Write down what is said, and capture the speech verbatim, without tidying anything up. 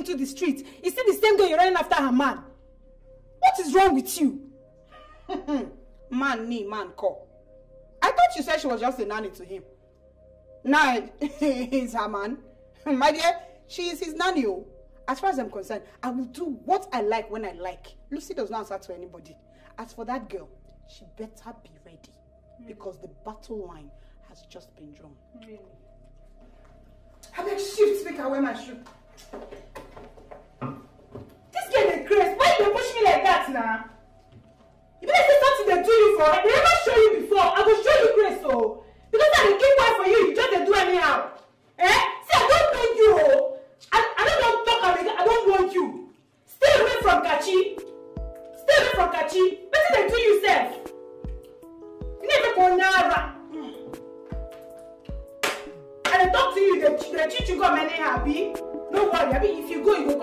into the street, is still the same girl you're running after her man. What is wrong with you? Man, nee, man, call. I thought you said she was just a nanny to him. Now, he's her man. My dear, she is his nanny. As far as I'm concerned, I will do what I like when I like. Lucy does not answer to anybody. As for that girl, she better be ready. Mm. Because the battle line has just been drawn. Really? I beg shift, make her wear my shoe. This girl is crazy. Why you push me like that now? You better say something they do you for. They never show you before. I will show you grace, so. Because I will keep quiet for you, you just do anyhow. Eh? See, I don't know you. I, I don't want to talk about it. I don't want you. Stay away from Kachi. Stay away from Kachi. What did they do yourself? You never go Nara. And I talk to you, the, the chichu got many happy. No worry, I mean, if you go, you go